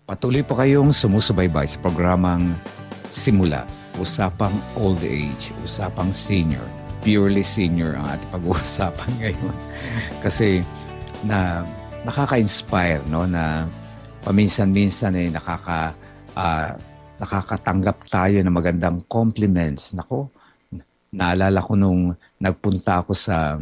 Patuloy pa kayong sumusubaybay sa programang Simula, Usapang Old Age, Usapang Senior. Purely senior ang ating pag-uusapan ngayon. Kasi nakaka-inspire, no, na paminsan-minsan nakakatanggap tayo ng magandang compliments. Nako, naalala ko nung nagpunta ako sa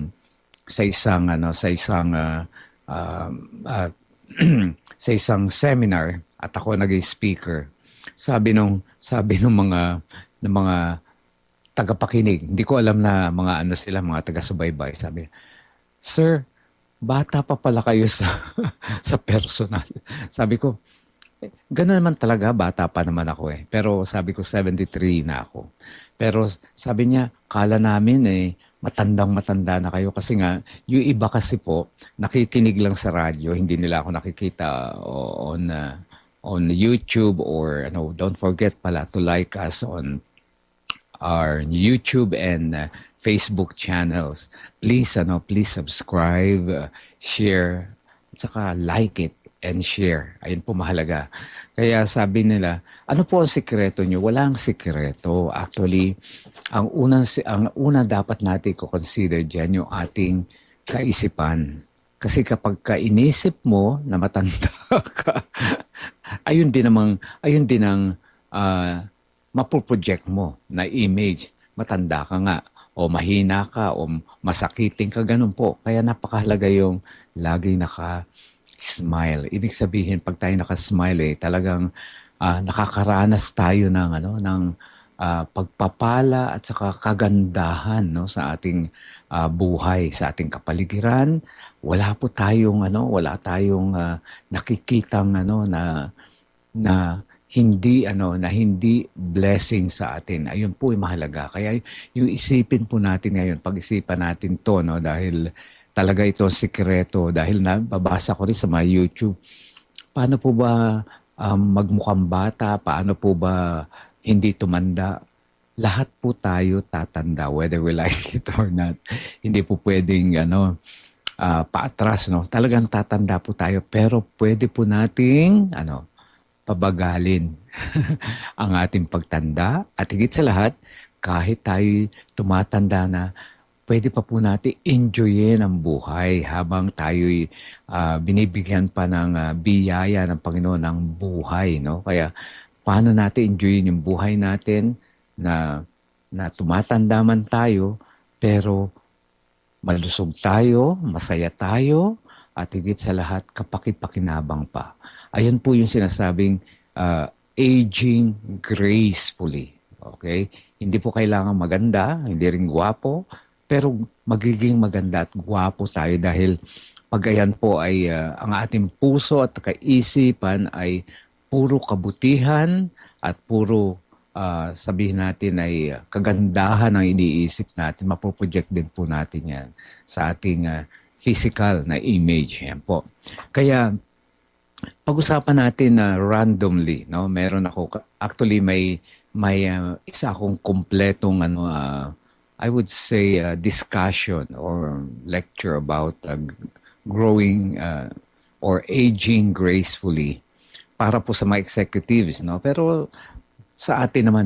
sa isang seminar at ako naging speaker. Sabi nung mga tagapakinig, hindi ko alam na mga ano sila, mga taga-subaybay. Sabi, "Sir, bata pa pala kayo sa sa personal." Sabi ko, gano'n naman talaga, bata pa naman ako eh. Pero sabi ko, 73 na ako. Pero sabi niya, kala namin matandang-matanda na kayo. Kasi nga, yung iba kasi po, nakikinig lang sa radyo. Hindi nila ako nakikita on YouTube or don't forget pala to like us on our YouTube and Facebook channels. Please subscribe, share, at saka like it and share. Ayun po mahalaga. Kaya sabi nila, ano po ang sikreto nyo? Walang sikreto. Actually, ang una dapat natin ko-consider dyan yung ating kaisipan. Kasi kapag inisip mo na matanda ka, ayun din ang mapoproject mo na image. Matanda ka nga, o mahina ka, o masakiting ka, ganun po. Kaya napakahalaga yung laging smile. Ibig sabihin, pag tayo nakasmile, talagang nakakaranas tayo ng pagpapala at saka kagandahan, no, sa ating buhay, sa ating kapaligiran. Wala tayong nakikitang na hindi blessing sa atin. Ayun po ay mahalaga. Kaya yung isipin po natin ngayon, pag-isipan natin to, no, dahil talaga ito ang sikreto. Dahil nababasa ko rin sa mga YouTube, paano po ba magmukhang bata? Paano po ba hindi tumanda? Lahat po tayo tatanda, whether we like it or not. Hindi po pwedeng paatras, no? Talagang tatanda po tayo, pero pwede po nating pabagalin ang ating pagtanda. At higit sa lahat, kahit tayo tumatanda na, pwede pa po natin enjoyin ang buhay habang tayo'y binibigyan pa ng biyaya ng Panginoon ng buhay, no? Kaya paano natin enjoyin yung buhay natin na tumatanda man tayo, pero malusog tayo, masaya tayo, at higit sa lahat, kapakipakinabang pa. Ayun po yung sinasabing aging gracefully. Okay? Hindi po kailangan maganda, hindi rin gwapo, pero magiging maganda at gwapo tayo dahil pag ayan po ay ang ating puso at kaisipan ay puro kabutihan at puro sabihin natin ay kagandahan ang iniisip natin. Mapoproject din po natin yan sa ating physical na image. Yan po. Kaya pag-usapan natin randomly, no? Meron ako actually may isa akong kumpletong I would say discussion or lecture about growing or aging gracefully para po sa mga executives, no? Pero sa atin naman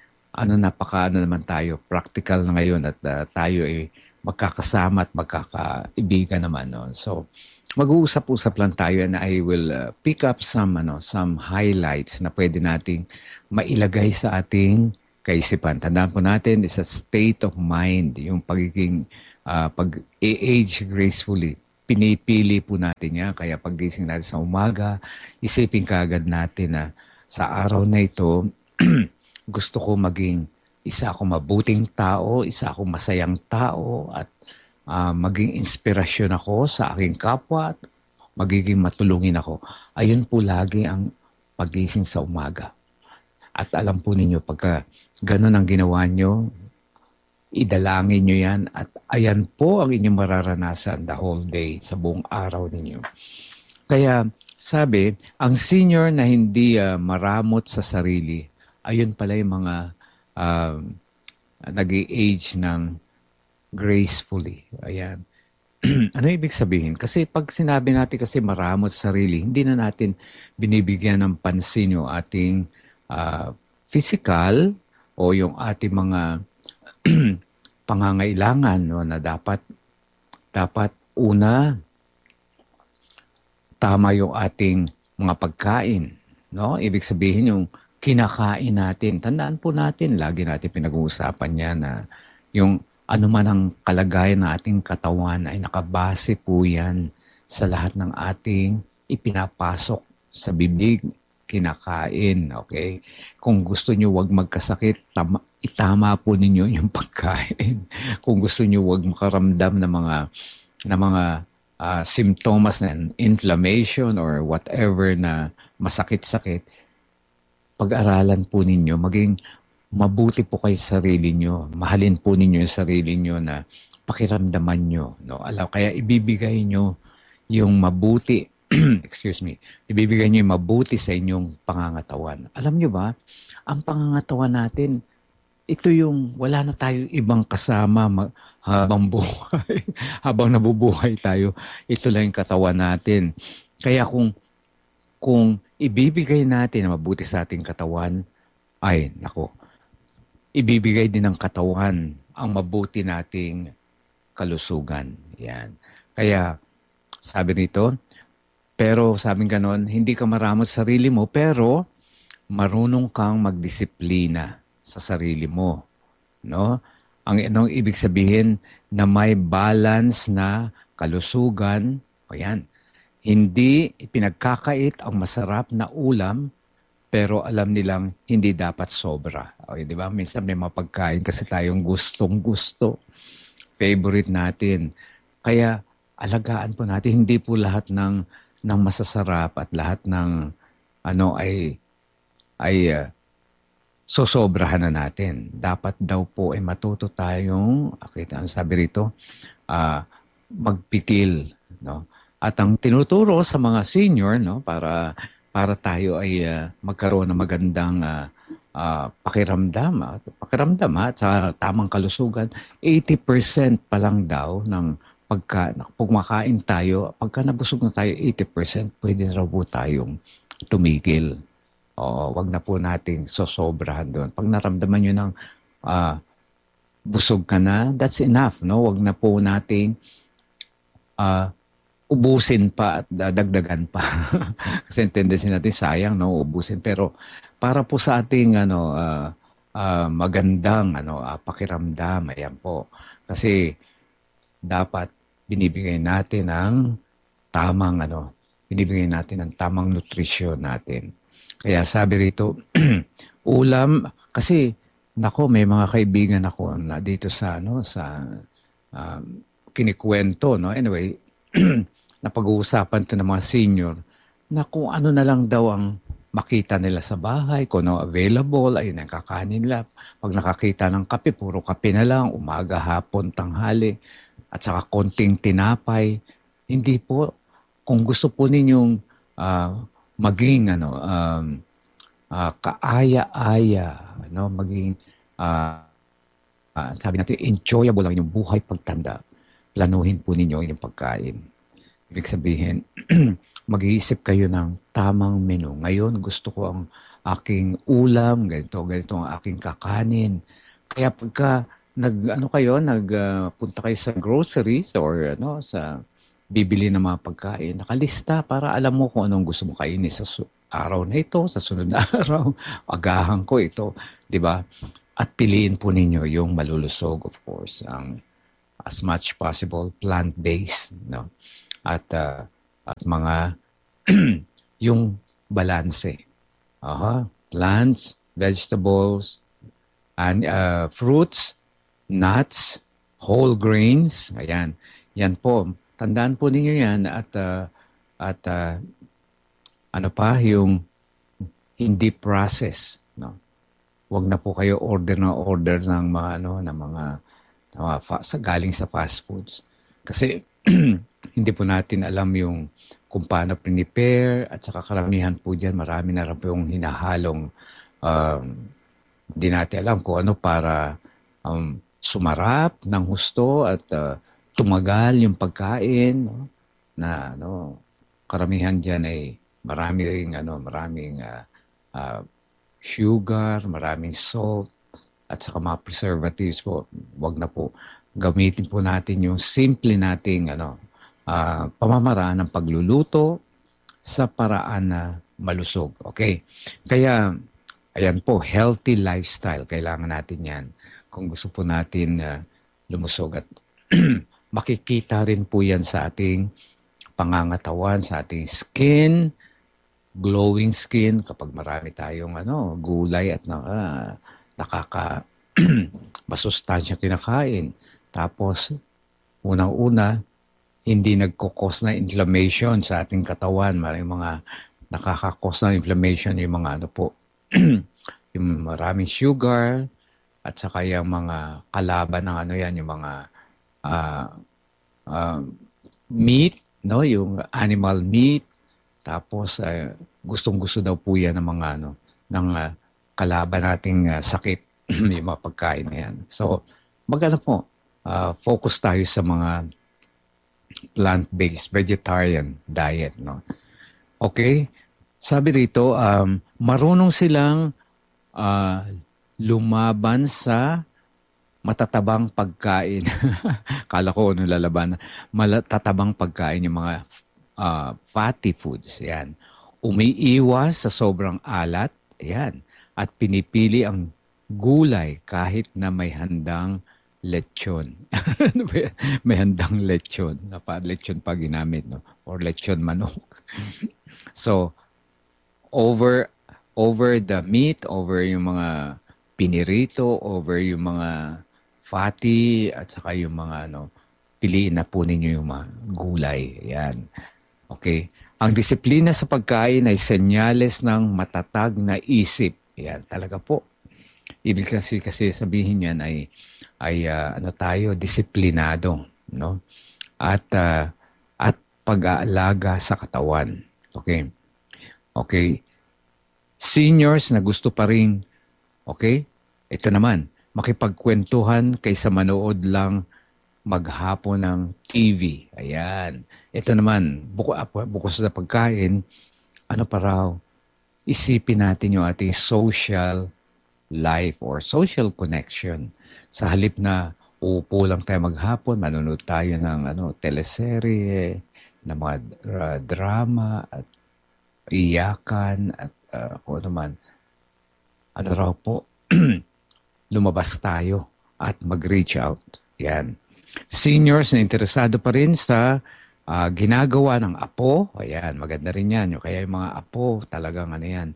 naman tayo, practical na ngayon at tayo ay magkakasama at magkakaibigan naman, no? So mag-uusap-usap lang tayo and I will pick up some highlights na pwede nating mailagay sa ating kaisipan. Tandaan po natin, is a state of mind, yung pagiging pag-age gracefully. Pinipili po natin yan. Kaya paggising natin sa umaga, isipin kaagad natin na sa araw na ito, gusto ko maging isa akong mabuting tao, isa akong masayang tao, at maging inspirasyon ako sa aking kapwa, at magiging matulungin ako. Ayun po lagi ang pagising sa umaga. At alam po ninyo, pagka ganun ang ginawa nyo, idalangin nyo yan at ayan po ang inyong mararanasan the whole day, sa buong araw ninyo. Kaya sabi, ang senior na hindi maramot sa sarili, ayun pala yung mga nag-age ng gracefully. Ayan. Ano ibig sabihin? Kasi pag sinabi natin kasi maramot sa sarili, hindi na natin binibigyan ng pansin yung ating physical o yung ating mga pangangailangan, no, na dapat una tama yung ating mga pagkain, no? Ibig sabihin yung kinakain natin. Tandaan po natin, lagi natin pinag-uusapan yan na yung ano man ang kalagayan ng ating katawan ay nakabase po yan sa lahat ng ating ipinapasok sa bibig, kinakain, okay? Kung gusto nyo wag magkasakit, itama po ninyo yung pagkain. Kung gusto nyo wag makaramdam ng mga simptomas ng inflammation or whatever na masakit-sakit, pag-aralan po ninyo, maging mabuti po kayo sa sarili nyo. Mahalin po ninyo yung sarili nyo na pakiramdaman nyo. No? Kaya ibibigay nyo yung mabuti, excuse me, ibibigay nyo yung mabuti sa inyong pangangatawan. Alam nyo ba, ang pangangatawan natin, ito yung wala na tayong ibang kasama habang buhay. Habang nabubuhay tayo, ito lang yung katawan natin. Kaya kung ibibigay natin na mabuti sa ating katawan, ay, nako, ibibigay din ng katawan ang mabuti nating kalusugan. Yan. Kaya, sabi nito, pero sabing ganon, hindi ka maramot sa sarili mo, pero marunong kang magdisiplina sa sarili mo. No? Anong ibig sabihin na may balance na kalusugan, o yan, hindi pinagkakait ang masarap na ulam, pero alam nilang hindi dapat sobra. O, di ba? Minsan may mapagkain kasi tayong gustong-gusto. Favorite natin. Kaya alagaan po natin, hindi po lahat ng masasarap at lahat ng sosobrahan na natin. Dapat daw po ay matuto tayong, ang sabi rito, magpikil. No? At ang tinuturo sa mga senior, no, para tayo ay magkaroon ng magandang pakiramdam at sa tamang kalusugan, 80% pa lang daw ng pag makain tayo, pagka nabusog na tayo 80%, pwede na raw po tayong tumigil. O, wag na po nating sosobrahan doon. Pag naramdaman nyo ng busog ka na, that's enough. No? Wag na po nating ubusin pa at dagdagan pa. Kasi tendency natin sayang, no, ubusin. Pero para po sa ating magandang pakiramdam, ayan po. Kasi dapat binibigay natin ang binibigay natin ang tamang nutrisyon natin. Kaya sabi rito, ulam, kasi nako, may mga kaibigan ako na dito sa kinikwento, no. Anyway, napag-uusapan to ng mga senior na kung ano na lang daw ang makita nila sa bahay, kung ano available, ayun ang kakanin nila. Pag nakakita ng kape, puro kape na lang, umaga, hapon, tanghali, at saka konting tinapay. Hindi po, kung gusto po ninyong maging kaaya-aya, maging sabi natin, enjoyable ang inyong buhay pagtanda, planuhin po ninyo yung pagkain. Ibig sabihin, mag-iisip kayo ng tamang menu. Ngayon, gusto ko ang aking ulam, ganito ang aking kakanin. Kaya pagka punta kayo sa groceries or sa bibili ng mga pagkain, nakalista para alam mo kung anong gusto mo kainin sa araw na ito, sa sunod na araw, agahan ko ito, di ba? At piliin po ninyo yung malulusog, of course, ang as much possible plant-based, no? At mga yung balanse. Plants, vegetables, and fruits, nuts, whole grains. Ayan. Yan po. Tandaan po ninyo yan at yung hindi process, no? Huwag na po kayo order ng mga galing sa fast foods. Kasi hindi po natin alam yung kung paano prepare at saka karamihan po dyan, marami na rin po yung hinahalong hindi natin alam kung ano para sumarap ng husto at tumagal yung pagkain, no? Na ano, karamihan diyan ay maraming ah, sugar, maraming salt, at saka mga preservatives po. Wag na po. Gamitin po natin yung simple nating pamamaraan ng pagluluto sa paraan na malusog. Okay? Kaya, ayan po, healthy lifestyle. Kailangan natin yan kung gusto po natin lumusog. At makikita rin po yan sa ating pangangatawan, sa ating skin, glowing skin kapag marami tayong gulay at nakaka masustansya kinakain. Tapos unang-una hindi nagko-cause na inflammation sa ating katawan. Maraming mga nakaka-cause ng inflammation yung mga yung maraming sugar at saka yung mga kalaban ng yung mga ah, ah, meat, no, yung animal meat. Tapos gustong-gusto daw po yan ng mga ng kalaban nating sakit yung mga pagkain na yan. So, focus tayo sa mga plant-based vegetarian diet, no. Okay? Sabi rito, marunong silang lumaban sa matatabang pagkain. Kala ko lalaban. Matatabang pagkain yung mga fatty foods. Yan. Umiiwas sa sobrang alat. Yan. At pinipili ang gulay kahit na may handang lechon. May handang lechon. Lechon pa ginamit, no? Or lechon manok. So, over the meat, over yung mga pinirito, over yung mga fatty, at saka yung mga piliin na po ninyo yung mga gulay. Yan. Okay. Ang disiplina sa pagkain ay senyales ng matatag na isip. Yan, talaga po. Ibig kasi sabihin yan ay tayo disiplinado, no? At pag-aalaga sa katawan. Okay? Okay. Seniors na gusto pa rin, okay? Ito naman, makipagkwentuhan kaysa manood lang maghapon ng TV. Ayan. Ito naman, bukod sa pagkain, pa raw, isipin natin yung ating social life or social connection. Sa halip na uupo lang tayo maghapon, manonood tayo ng teleserye, na mga drama at iyakan at kung ano man. Raw po, lumabas tayo at mag-reach out. Yan. Seniors na interesado pa rin sa ginagawa ng apo. Ayan, maganda rin yan. Kaya yung mga apo talagang yan,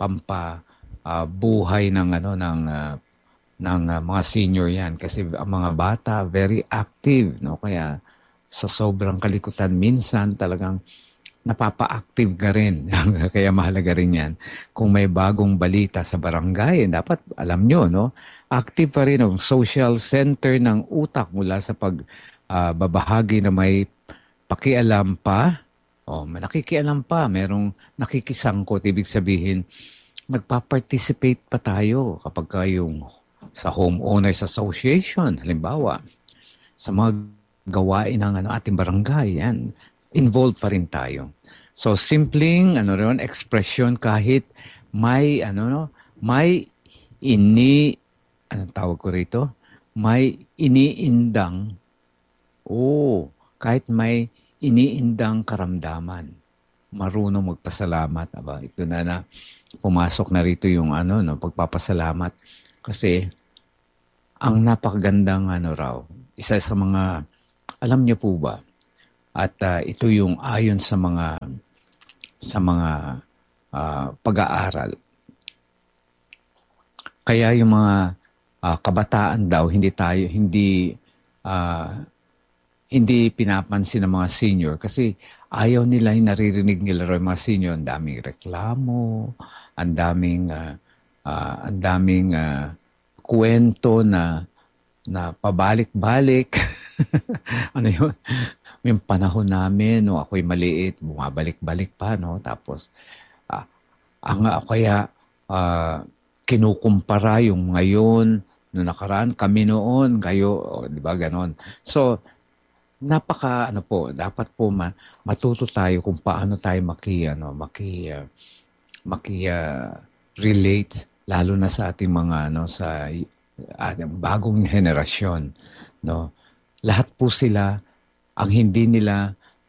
buhay ng mga senior yan. Kasi ang mga bata very active, no? Kaya sa sobrang kalikutan minsan talagang napapa-active ka rin. Kaya mahalaga rin yan. Kung may bagong balita sa barangay, dapat alam nyo, no? Active pa rin ang social center ng utak mula sa pagbabahagi na may pakialam pa. Nakikialam pa. Merong nakikisangkot. Ibig sabihin, nagpa-participate pa tayo kapag yung sa homeowners association, halimbawa, sa mga gawain ng ating barangay, yan. Involved pa rin tayo. So, simpleng, expression kahit may, may anong tawag ko rito? May iniindang, kahit may iniindang karamdaman. Marunong magpasalamat. Ito na pumasok na rito yung pagpapasalamat. Kasi, ang napakagandang raw, isa sa mga, alam niyo po ba, at ito yung ayon sa mga pag-aaral. Kaya yung mga kabataan daw hindi pinapansin ng mga senior kasi ayaw nila, yung naririnig nila rin mga senior, ang daming reklamo, ang daming kwento na pabalik-balik. Yun? Yung panahon namin, ako'y maliit, bumabalik-balik pa, no? Tapos, kaya kinukumpara yung ngayon, no nakaraan, kami noon, kayo, di ba, ganon. So, napaka ano po, dapat po matuto tayo kung paano tayo relate lalo na sa ating mga sa bagong henerasyon, no. Lahat po sila ang hindi nila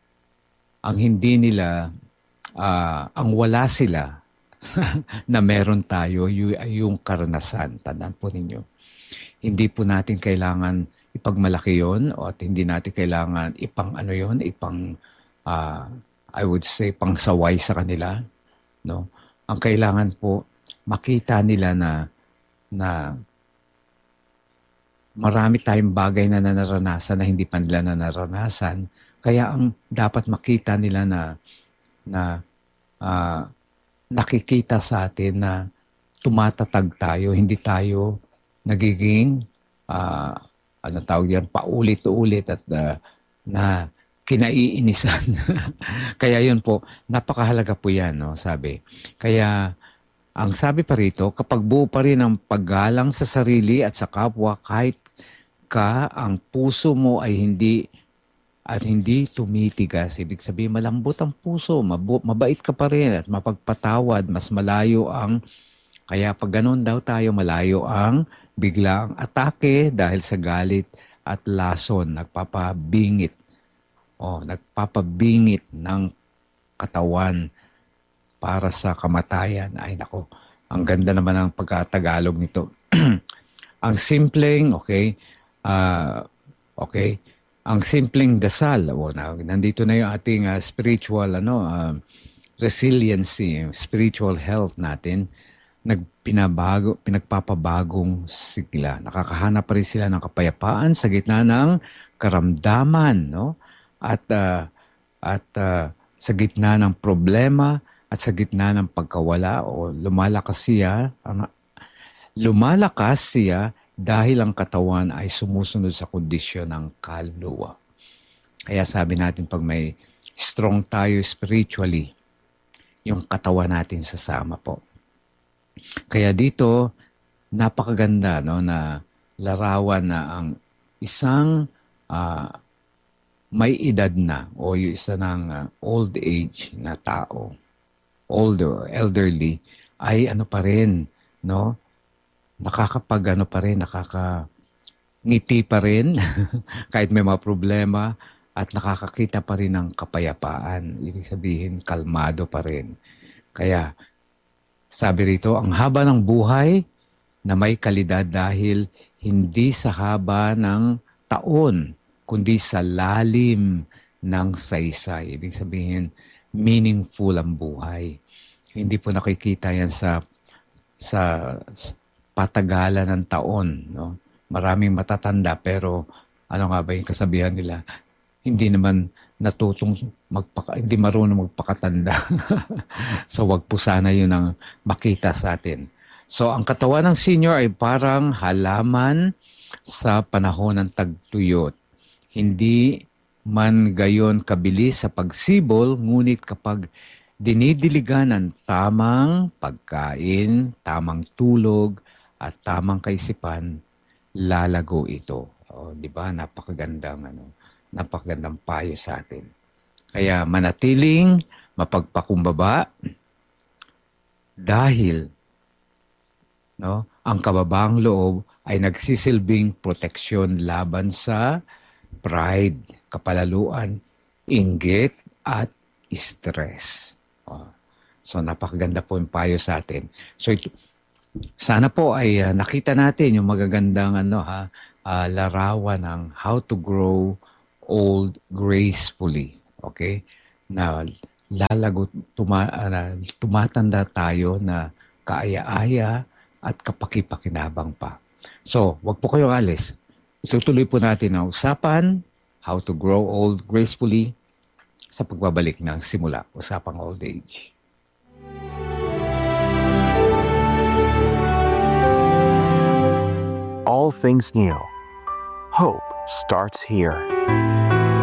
ang wala sila na meron tayo yung karanasan. Tandaan po ninyo. Hindi po natin kailangan ipagmalaki yon at hindi natin kailangan I would say pangsaway sa kanila, no. Ang kailangan po makita nila na marami tayong bagay na naranasan na hindi pa nila naranasan. Kaya ang dapat makita nila na nakikita sa atin na tumatatag tayo, hindi tayo nagiging paulit-ulit at na kinaiinisan. Kaya yun po, napakahalaga po yan, no, sabi. Kaya ang sabi pa rito, kapag buo pa rin ang paggalang sa sarili at sa kapwa, kahit ang puso mo ay hindi tumitigas. Ibig sabihin, malambot ang puso, mabait ka pa rin at mapagpatawad, mas malayo kaya pag ganun daw tayo, malayo ang biglang atake dahil sa galit at lason, nagpapabingit ng katawan para sa kamatayan. Ay nako, ang ganda naman ang pagkatagalog nito. Ang simpleng, ang simpleng dasal. Nandito na yung ating spiritual resiliency, spiritual health natin. Pinagpapabagong sigla. Nakakahanap pa rin sila ng kapayapaan sa gitna ng karamdaman, no? At sa gitna ng problema at sa gitna ng pagkawala o lumalakas siya dahil ang katawan ay sumusunod sa kondisyon ng kaluluwa. Kaya sabi natin pag may strong tayo spiritually, yung katawan natin sasama po. Kaya dito, napakaganda, no, na larawan na ang isang may edad na o yung isa ng old age na tao, elderly, ay pa rin, no? Nakakangiti pa rin kahit may mga problema at nakakakita pa rin ng kapayapaan. Ibig sabihin, kalmado pa rin. Kaya, sabi rito, ang haba ng buhay na may kalidad dahil hindi sa haba ng taon, kundi sa lalim ng saysay. Ibig sabihin, meaningful ang buhay. Hindi po nakikita yan sa patagalan ng taon, no? Maraming matatanda pero ano nga ba yung kasabihan nila? Hindi naman hindi marunong magpakatanda. So wag po sana yun ang makita sa atin. So ang katawan ng senior ay parang halaman sa panahon ng tagtuyot. Hindi man gayon kabilis sa pagsibol, ngunit kapag dinidiligan ng tamang pagkain, tamang tulog, at tamang kaisipan, lalago ito. Di ba? Napakagandang payo sa atin. Kaya manatiling mapagpakumbaba dahil ang kababang loob ay nagsisilbing proteksyon laban sa pride, kapalaluan, inggit at stress. So napakaganda po yung payo sa atin. So sana po ay nakita natin yung magagandang larawan ng how to grow old gracefully. Okay? Na tumatanda tayo na kaaya-aya at kapaki-pakinabang pa. So, wag po kayong alis. Itutuloy po natin ang usapan, how to grow old gracefully, sa pagbabalik ng simula, usapang old age. All things new. Hope starts here.